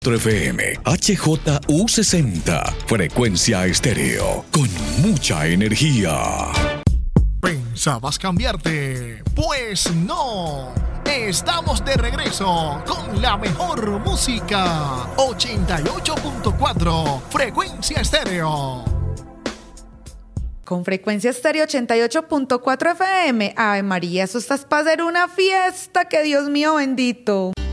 88.4 FM, HJU60, frecuencia estéreo, con mucha energía. ¿Pensabas cambiarte? Pues no. Estamos de regreso con la mejor música. 88.4, frecuencia estéreo. Con frecuencia estéreo 88.4 FM. Ave María, eso está para hacer una fiesta, que Dios mío bendito.